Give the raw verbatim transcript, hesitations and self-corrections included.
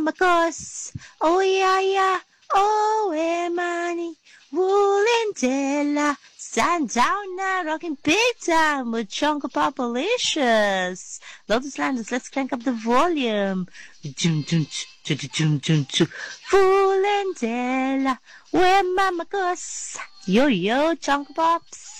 Macos, oh yeah yeah, oh Emani, Woolindella, stand down now, rocking big time with Chunka Populicious. Lotus Landers, let's crank up the volume. Woolindella, where Mama goes, yo yo, Chunka Pops.